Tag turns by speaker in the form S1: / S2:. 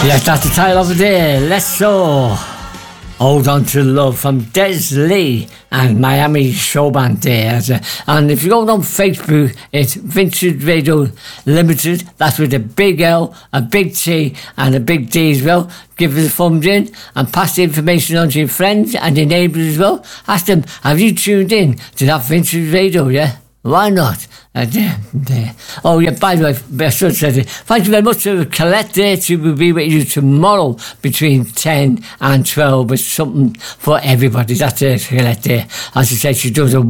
S1: Yes, that's the title of the day. Let's go. Hold On to Love from Des Lee and Miami Showband there. And if you go on Facebook, it's Vintage Radio Limited. That's with a big L, a big T and a big D as well. Give us a thumbs in and pass the information on to your friends and your neighbours as well. Ask them, have you tuned in to that Vintage Radio, yeah? Why not? Oh, yeah, by the way, I should have said it. Thank you very much to Colette there. She will be with you tomorrow between 10 and 12 with something for everybody. That's it, Colette there. As I said, she does a